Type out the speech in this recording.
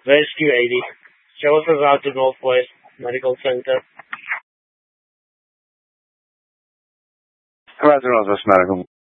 Rescue 80. Show us a route to Northwest Medical Center. Roger, Northwest Medical.